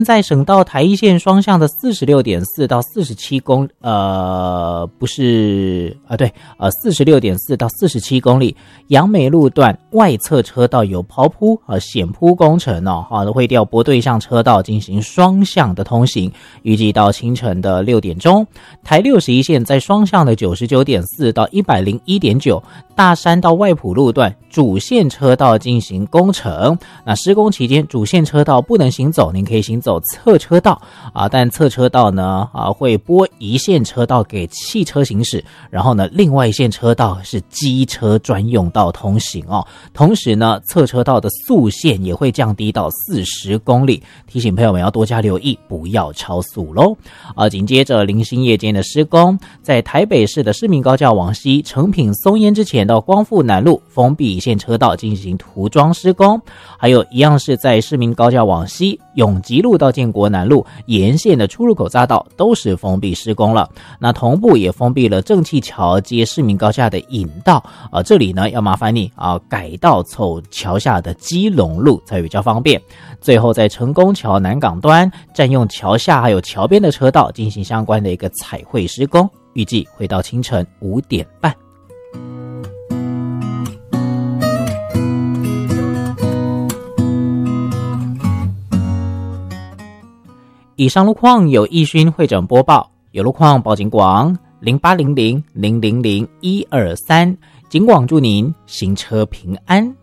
在省道台一线双向的46.4到47公46.4到47公里，杨梅路段外侧车道有刨铺险铺工程会调拨对向车道进行双向的通行，预计到清晨的6点钟。台61线在双向的99.4到101.9，大山到外埔路段主线车道进行工程，那施工期间主线车道不能行走，您可以行走侧车道但侧车道呢会拨一线车道给汽车行驶，然后呢另外一线车道是机车专用道通行同时呢侧车道的速限也会降低到40公里，提醒朋友们要多加留意，不要超速咯。紧接着零星夜间的施工，在台北市的市民高架往西成品松烟之前到光复南路封闭一线车道进行涂装施工，还有一样是在市民高架往西永吉路到建国南路沿线的出入口匝道都是封闭施工了，那同步也封闭了正气桥接市民高架的引道这里呢要麻烦你改道走桥下的基隆路才比较方便。最后在成功桥南港端占用桥下还有桥边的车道进行相关的一个彩绘施工，预计会到清晨5点半。以上路况有易勋会诊播报，有路况报警广0800000123，警广祝您行车平安。